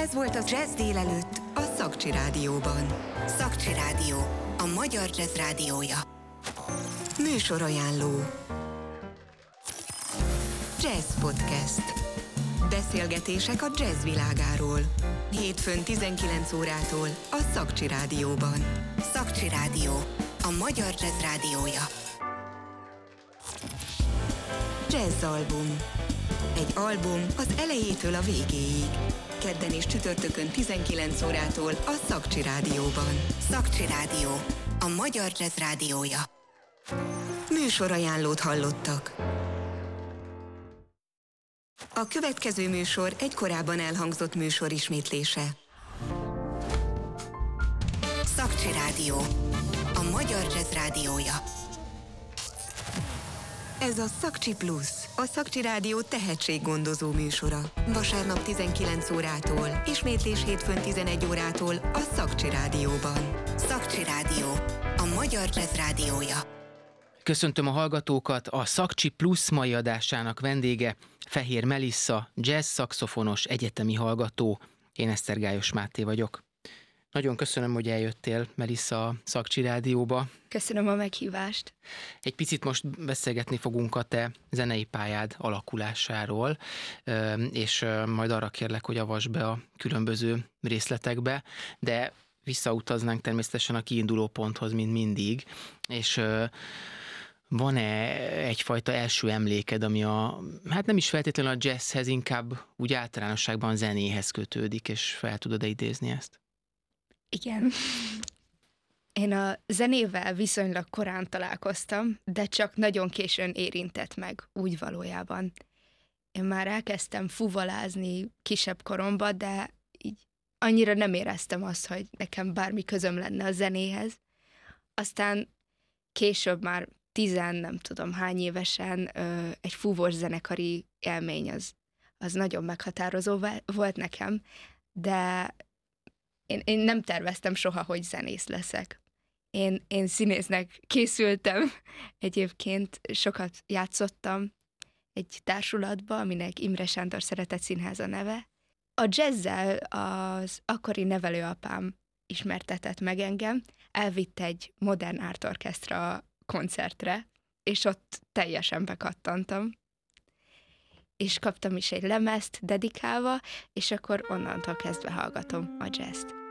Ez volt az Jazz délelőtt a Szakcsi Rádióban. Szakcsi Rádió, a magyar jazz rádiója. Műsorajánló. Jazz Podcast. Beszélgetések a jazz világáról. Hétfőn 19 órától a Szakcsi Rádióban. Szakcsi Rádió, a magyar jazz rádiója. Jazz album. Egy album az elejétől a végéig. Kedden és csütörtökön 19 órától a Szakcsi Rádióban. Szakcsi Rádió, a magyar jazz rádiója. Műsorajánlót hallottak. A következő műsor egy korábban elhangzott műsor ismétlése. Szakcsi Rádió, a magyar jazz rádiója. Ez a Szakcsi Plusz, a Szakcsi Rádió tehetséggondozó műsora. Vasárnap 19 órától, ismétlés hétfőn 11 órától a Szakcsi Rádióban. Szakcsi Rádió, a magyar jazz rádiója. Köszöntöm a hallgatókat, a Szakcsi Plusz mai adásának vendége Fehér Melissa, jazz szaxofonos egyetemi hallgató. Én Esztergályos Máté vagyok. Nagyon köszönöm, hogy eljöttél, Melissa, a Szakcsi Rádióba. Köszönöm a meghívást. Egy picit most beszélgetni fogunk a te zenei pályád alakulásáról, és majd arra kérlek, hogy avasd be a különböző részletekbe, de visszautaznánk természetesen a kiinduló ponthoz, mint mindig, és van-e egyfajta első emléked, ami hát nem is feltétlenül a jazzhez, inkább úgy általánosságban zenéhez kötődik, és fel tudod-e idézni ezt? Igen. Én a zenével viszonylag korán találkoztam, de csak nagyon későn érintett meg, úgy valójában. Én már elkezdtem fuvalázni kisebb koromban, de így annyira nem éreztem azt, hogy nekem bármi közöm lenne a zenéhez. Aztán később már nem tudom hány évesen egy fúvós zenekari élmény az nagyon meghatározó volt nekem, de én nem terveztem soha, hogy zenész leszek. Én színésznek készültem, egyébként sokat játszottam egy társulatba, aminek Imre Sándor Szeretett Színház a neve. A jazzzel az akkori nevelőapám ismertetett meg engem, elvitt egy modern ártorkesztra koncertre, és ott teljesen bekattantam. És kaptam is egy lemezt dedikálva, és akkor onnantól kezdve hallgatom a jazzt.